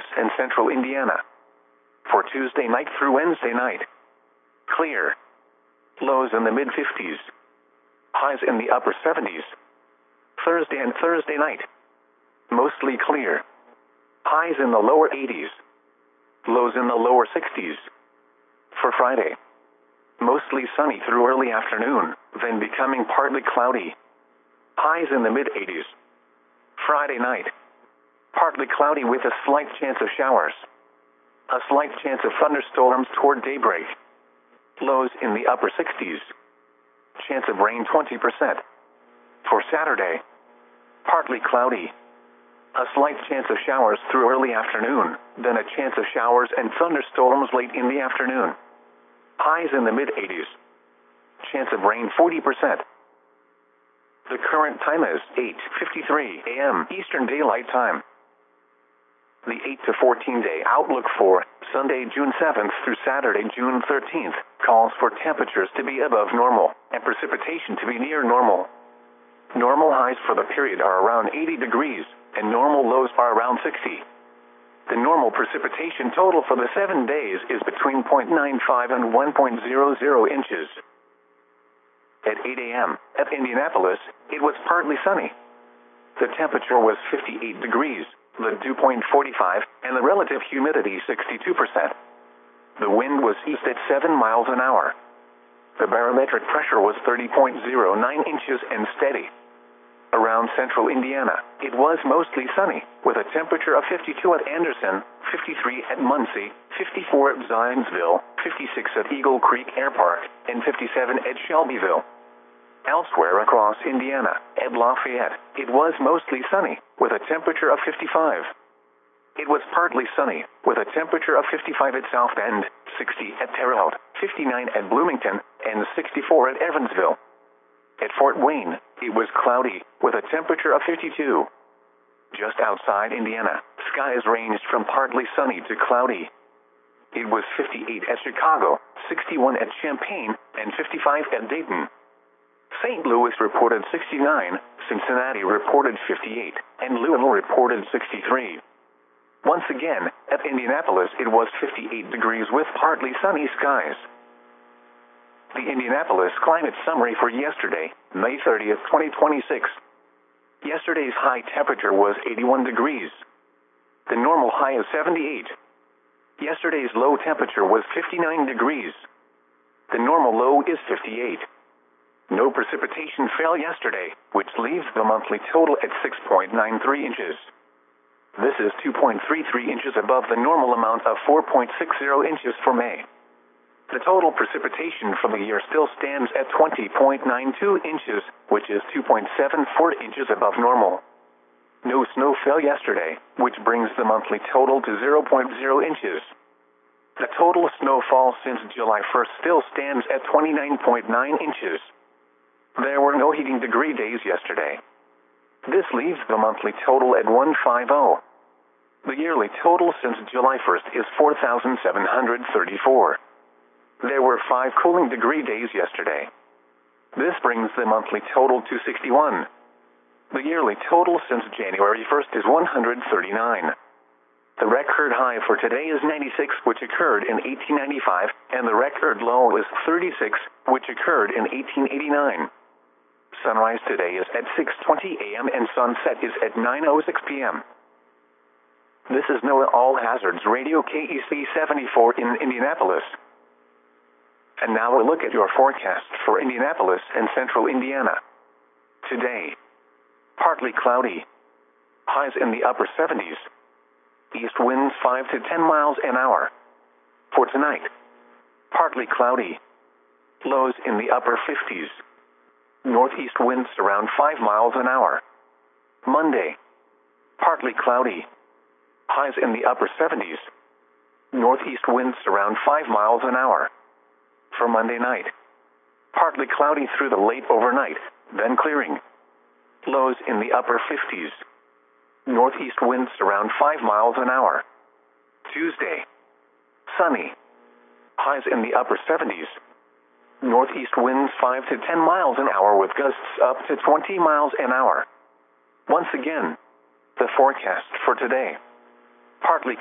Indianapolis and central Indiana. For Tuesday night through Wednesday night, clear. Lows in the mid-50s. Highs in the upper 70s. Thursday and Thursday night, mostly clear. Highs in the lower 80s. Lows in the lower 60s. For Friday, mostly sunny through early afternoon, then becoming partly cloudy. Highs in the mid-80s. Friday night, partly cloudy with a slight chance of showers. A slight chance of thunderstorms toward daybreak. Lows in the upper 60s. Chance of rain 20%. For Saturday, partly cloudy. A slight chance of showers through early afternoon, then a chance of showers and thunderstorms late in the afternoon. Highs in the mid-80s. Chance of rain 40%. The current time is 8:53 a.m. Eastern Daylight Time. The 8 to 14-day outlook for Sunday, June 7th through Saturday, June 13th, calls for temperatures to be above normal and precipitation to be near normal. Normal highs for the period are around 80 degrees, and normal lows are around 60. The normal precipitation total for the 7 days is between 0.95 and 1.00 inches. At 8 a.m., at Indianapolis, it was partly sunny. The temperature was 58 degrees, the dew point 45, and the relative humidity 62%. The wind was east at 7 miles an hour. The barometric pressure was 30.09 inches and steady. Around central Indiana, it was mostly sunny, with a temperature of 52 at Anderson, 53 at Muncie, 54 at Zionsville, 56 at Eagle Creek Air Park, and 57 at Shelbyville. Elsewhere across Indiana, at Lafayette, it was mostly sunny, with a temperature of 55. It was partly sunny, with a temperature of 55 at South Bend, 60 at Terre Haute, 59 at Bloomington, and 64 at Evansville. At Fort Wayne, it was cloudy, with a temperature of 52. Just outside Indiana, skies ranged from partly sunny to cloudy. It was 58 at Chicago, 61 at Champaign, and 55 at Dayton. St. Louis reported 69, Cincinnati reported 58, and Louisville reported 63. Once again, at Indianapolis it was 58 degrees with partly sunny skies. The Indianapolis Climate Summary for yesterday, May 30th, 2026. Yesterday's high temperature was 81 degrees. The normal high is 78. Yesterday's low temperature was 59 degrees. The normal low is 58. No precipitation fell yesterday, which leaves the monthly total at 6.93 inches. This is 2.33 inches above the normal amount of 4.60 inches for May. The total precipitation for the year still stands at 20.92 inches, which is 2.74 inches above normal. No snow fell yesterday, which brings the monthly total to 0.0 inches. The total snowfall since July 1st still stands at 29.9 inches. There were no heating degree days yesterday. This leaves the monthly total at 150. The yearly total since July 1st is 4,734. There were 5 cooling degree days yesterday. This brings the monthly total to 61. The yearly total since January 1st is 139. The record high for today is 96, which occurred in 1895, and the record low is 36, which occurred in 1889. Sunrise today is at 6:20 a.m. and sunset is at 9:06 p.m. This is NOAA All Hazards Radio KEC 74 in Indianapolis. And now a look at your forecast for Indianapolis and central Indiana. Today, partly cloudy. Highs in the upper 70s. East winds 5 to 10 miles an hour. For tonight, partly cloudy. Lows in the upper 50s. Northeast winds around 5 miles an hour. Monday, partly cloudy. Highs in the upper 70s. Northeast winds around 5 miles an hour. For Monday night, partly cloudy through the late overnight, then clearing. Lows in the upper 50s. Northeast winds around 5 miles an hour. Tuesday, sunny. Highs in the upper 70s. Northeast winds 5 to 10 miles an hour with gusts up to 20 miles an hour. Once again, the forecast for today. Partly